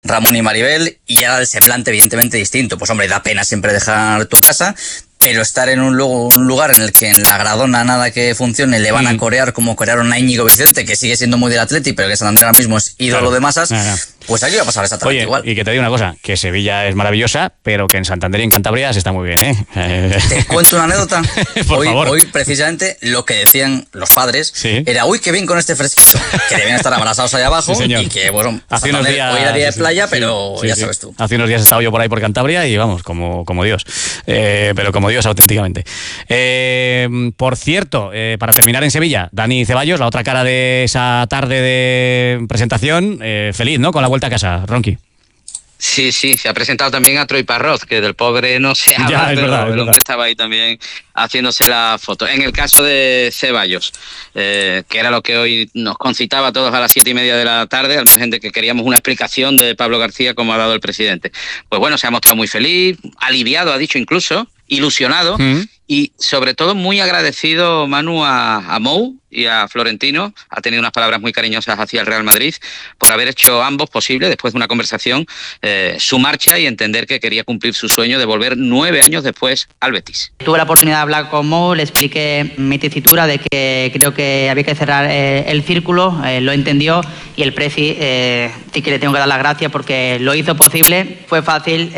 Ramón y Maribel, y era el semblante evidentemente distinto. Pues hombre, da pena siempre dejar tu casa, pero estar en un lugar en el que en la Gradona nada que funcione le van a corear como corearon a Íñigo Vicente, que sigue siendo muy del Atleti, pero que Santander ahora mismo es ídolo de masas, pues aquí va a pasar exactamente igual. Y que te digo una cosa, que Sevilla es maravillosa, pero que en Santander y en Cantabria se está muy bien, ¿eh? Te cuento una anécdota. Por favor. Hoy precisamente lo que decían los padres era, uy, qué bien con este fresquito, que deben estar abrazados allá abajo, y que, bueno, hace unos días, hoy era día de playa, pero ya sabes tú. Hace unos días he estado yo por ahí por Cantabria y vamos, como Dios, pero como Dios auténticamente. Por cierto, para terminar en Sevilla, Dani Ceballos, la otra cara de esa tarde de presentación, feliz, ¿no? Con la vuelta a casa, Ronqui. Sí, se ha presentado también a Troy Parroz, que del pobre no se habla, pero el hombre estaba ahí también haciéndose la foto. En el caso de Ceballos, que era lo que hoy nos concitaba a todos a las 7:30 de la tarde, al margen de que queríamos una explicación de Pablo García, como ha dado el presidente. Pues bueno, se ha mostrado muy feliz, aliviado, ha dicho incluso, ilusionado, y sobre todo muy agradecido, Manu, a Mou y a Florentino. Ha tenido unas palabras muy cariñosas hacia el Real Madrid por haber hecho ambos posible, después de una conversación, su marcha y entender que quería cumplir su sueño de volver 9 años después al Betis. Tuve la oportunidad de hablar con Mou, le expliqué mi tesitura de que creo que había que cerrar el círculo, lo entendió, y el Preci sí que le tengo que dar las gracias porque lo hizo posible, fue fácil.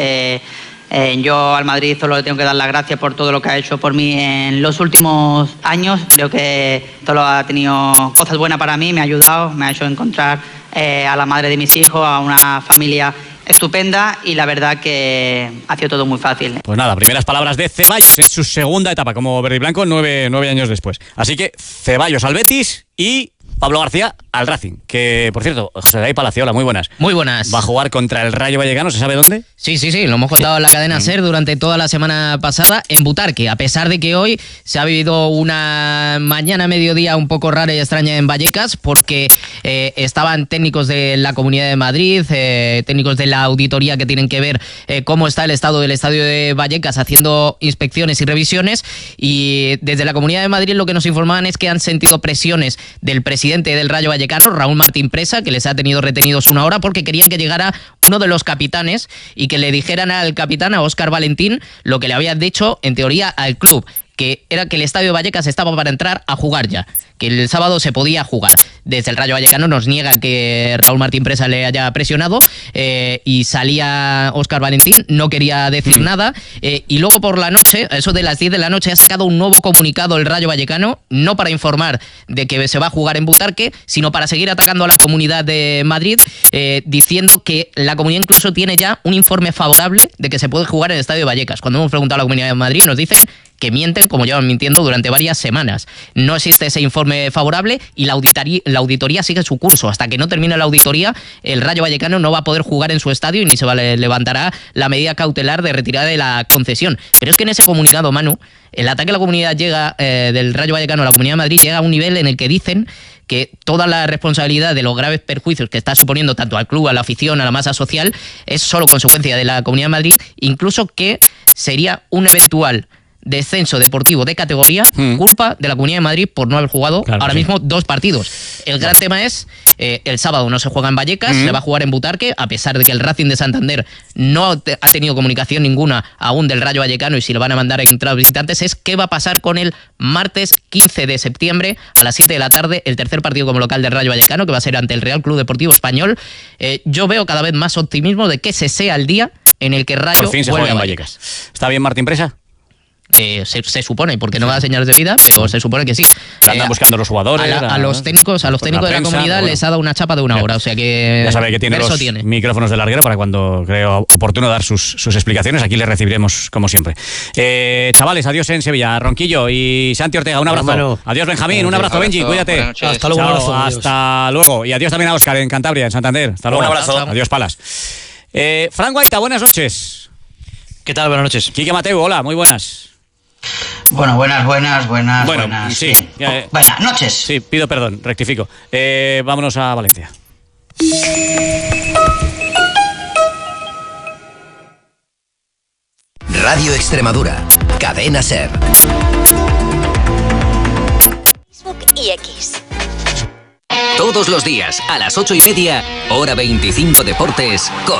Yo al Madrid solo le tengo que dar las gracias por todo lo que ha hecho por mí en los últimos años. Creo que todo ha tenido cosas buenas para mí, me ha ayudado, me ha hecho encontrar a la madre de mis hijos, a una familia estupenda, y la verdad que ha sido todo muy fácil. Pues nada, primeras palabras de Ceballos en su segunda etapa como verde y blanco, 9 años después. Así que Ceballos al Betis y Pablo García al Racing, que por cierto, José David Palaciola, muy buenas. Muy buenas. Va a jugar contra el Rayo Vallecano, ¿se sabe dónde? Sí, lo hemos contado en la cadena SER durante toda la semana pasada, en Butarque, a pesar de que hoy se ha vivido una mañana mediodía un poco rara y extraña en Vallecas, porque estaban técnicos de la Comunidad de Madrid, técnicos de la auditoría que tienen que ver cómo está el estado del estadio de Vallecas, haciendo inspecciones y revisiones, y desde la Comunidad de Madrid lo que nos informaban es que han sentido presiones del presidente del Rayo Vallecano, Raúl Martín Presa, que les ha tenido retenidos una hora porque querían que llegara uno de los capitanes y que le dijeran al capitán, a Óscar Valentín, lo que le había dicho en teoría al club, que era que el estadio de Vallecas estaba para entrar a jugar ya, que el sábado se podía jugar. Desde el Rayo Vallecano nos niega que Raúl Martín Presa le haya presionado, y salía Óscar Valentín, no quería decir nada, y luego por la noche, a eso de las 10 de la noche, ha sacado un nuevo comunicado el Rayo Vallecano, no para informar de que se va a jugar en Butarque, sino para seguir atacando a la Comunidad de Madrid, diciendo que la Comunidad incluso tiene ya un informe favorable de que se puede jugar en el estadio de Vallecas. Cuando hemos preguntado a la Comunidad de Madrid, nos dicen que mienten, como llevan mintiendo durante varias semanas. No existe ese informe favorable y la auditoría sigue su curso. Hasta que no termine la auditoría, el Rayo Vallecano no va a poder jugar en su estadio y ni se levantará la medida cautelar de retirada de la concesión. Pero es que en ese comunicado, Manu, el ataque a la comunidad llega del Rayo Vallecano a la Comunidad de Madrid llega a un nivel en el que dicen que toda la responsabilidad de los graves perjuicios que está suponiendo tanto al club, a la afición, a la masa social, es solo consecuencia de la Comunidad de Madrid, incluso que sería un eventual descenso deportivo de categoría, culpa de la Comunidad de Madrid por no haber jugado ahora mismo 2 partidos. El gran tema es, el sábado no se juega en Vallecas, se va a jugar en Butarque, a pesar de que el Racing de Santander no ha tenido comunicación ninguna aún del Rayo Vallecano y si lo van a mandar a entradas visitantes, es qué va a pasar con el martes 15 de septiembre a las 7 de la tarde, el tercer partido como local del Rayo Vallecano, que va a ser ante el Real Club Deportivo Español. Yo veo cada vez más optimismo de que ese sea el día en el que Rayo por fin se juega en Vallecas. ¿Está bien Martín Presa? Se supone, porque no va a señales de vida, pero se supone que sí. Andan buscando los jugadores. A los técnicos de la comunidad les ha dado una chapa de una hora, o sea que ya sabe que tiene los micrófonos de larguero para cuando creo oportuno dar sus explicaciones. Aquí les recibiremos como siempre. Chavales, adiós en Sevilla. Ronquillo y Santi Ortega, un abrazo. Bueno, adiós Benjamín, un abrazo Benji, cuídate. Hasta luego. Chao, hasta luego. Y adiós también a Óscar en Cantabria, en Santander. Hasta luego. Un abrazo. Adiós Palas. Fran Guaita, buenas noches. ¿Qué tal? Buenas noches. Quique Mateu, hola, muy buenas. Bueno, buenas. Bueno, sí. Buenas noches. Sí, pido perdón, rectifico. Vámonos a Valencia. Radio Extremadura, Cadena SER. Facebook y X. Todos los días a las 8:30, hora 25 Deportes, con